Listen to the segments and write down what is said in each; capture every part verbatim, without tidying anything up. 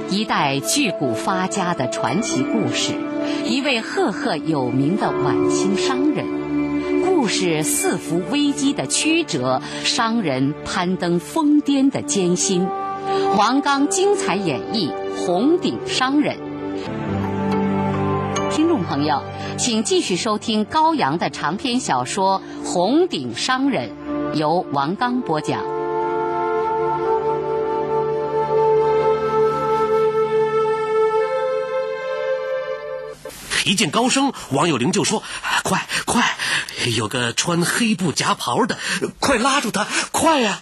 一代巨贾发家的传奇故事，一位赫赫有名的晚清商人，故事四伏危机的曲折，商人攀登疯癫的艰辛。王刚精彩演绎《红顶商人》。听众朋友，请继续收听高阳的长篇小说《红顶商人》，由王刚播讲。 一见高升，王有龄就说：“快快，有个穿黑布夹袍的，快拉住他，快呀！”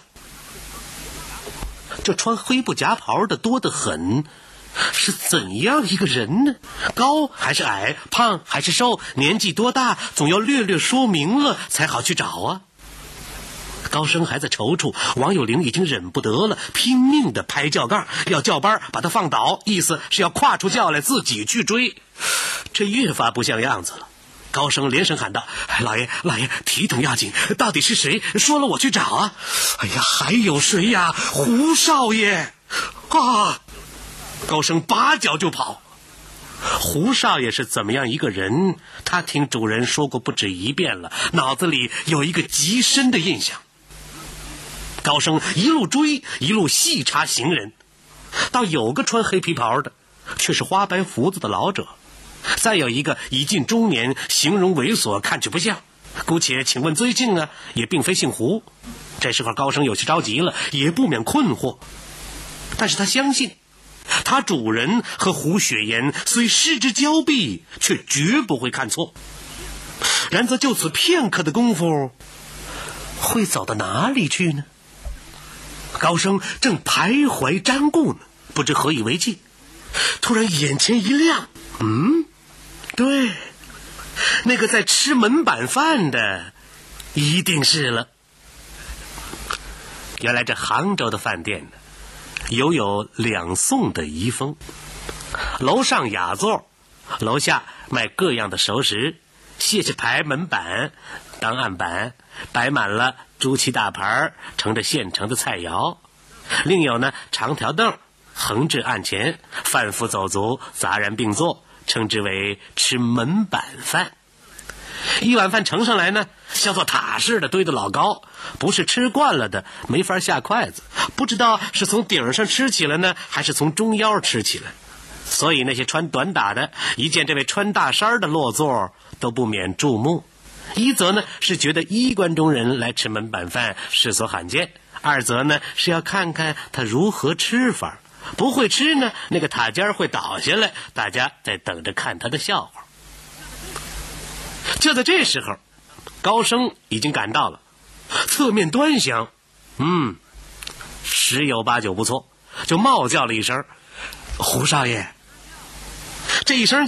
这穿黑布夹袍的多得很，是怎样一个人呢？高还是矮？胖还是瘦？年纪多大？总要略略说明了才好去找啊。高升还在踌躇，王有龄已经忍不得了，拼命地拍轿杠，要轿班把他放倒，意思是要跨出轿来自己去追。这越发不像样子了。高升连声喊道：“老爷，老爷，体统要紧，到底是谁？说了我去找啊！”“哎呀，还有谁呀？胡少爷！”啊！高升拔脚就跑。胡少爷是怎么样一个人？他听主人说过不止一遍了，脑子里有一个极深的印象。高升一路追，一路细查行人，倒有个穿黑皮袍的，却是花白胡子的老者；再有一个已近中年，形容猥琐，看去不像。姑且请问追姓啊，也并非姓胡。这时候高升有些着急了，也不免困惑，但是他相信他主人和胡雪岩虽失之交臂，却绝不会看错。然则就此片刻的功夫，会走到哪里去呢？高升正徘徊瞻顾呢，不知何以为继，突然眼前一亮，嗯，对，那个在吃门板饭的一定是了。原来这杭州的饭店呢，犹有两宋的遗风，楼上雅座，楼下卖各样的熟食，卸下牌门板当案板，摆满了朱漆大盘，盛着现成的菜肴。另有呢长条凳横置案前，贩夫走卒杂然并坐，称之为吃门板饭。一碗饭盛上来呢，像座塔似的堆得老高，不是吃惯了的没法下筷子，不知道是从顶上吃起来呢，还是从中腰吃起来。所以那些穿短打的一见这位穿大衫的落座，都不免注目。一则呢是觉得衣冠中人来吃门板饭世所罕见，二则呢是要看看他如何吃法，不会吃呢，那个塔尖会倒下来，大家在等着看他的笑话。就在这时候，高升已经赶到了，侧面端详，嗯，十有八九不错，就冒叫了一声：“胡少爷。”这一声